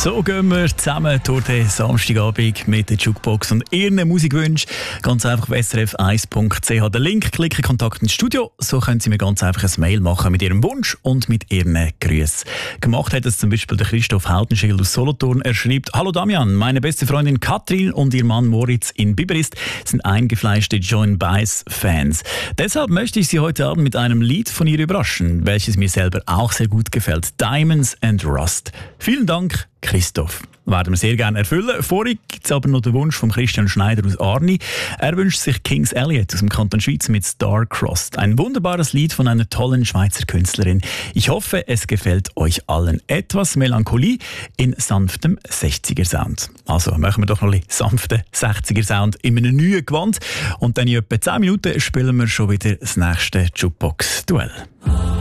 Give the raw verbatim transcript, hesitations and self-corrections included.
So gehen wir zusammen durch den Samstagabend mit der Jukebox und Ihren Musikwünschen. Ganz einfach auf s r f eins punkt c h den Link klicken, Kontakt ins Studio. So können Sie mir ganz einfach ein Mail machen mit Ihrem Wunsch und mit Ihren Grüßen. Gemacht hat es zum Beispiel der Christoph Hautenschild aus Solothurn. Er schreibt: Hallo Damian, meine beste Freundin Katrin und ihr Mann Moritz in Biberist sind eingefleischte Joan Baez-Fans. Deshalb möchte ich Sie heute Abend mit einem Lied von ihr überraschen, welches mir selber auch sehr gut gefällt. Diamonds and Rust. Vielen Dank, Christoph. Werden wir sehr gerne erfüllen. Vorher gibt es aber noch den Wunsch von Christian Schneider aus Arni. Er wünscht sich Kings Elliot aus dem Kanton Schweiz mit Star-Crossed. Ein wunderbares Lied von einer tollen Schweizer Künstlerin. Ich hoffe, es gefällt euch allen. Etwas Melancholie in sanftem sechziger-Sound. Also machen wir doch noch ein bisschen sanften sechziger-Sound in einem neuen Gewand. Und dann in etwa zehn Minuten spielen wir schon wieder das nächste Jukebox-Duell.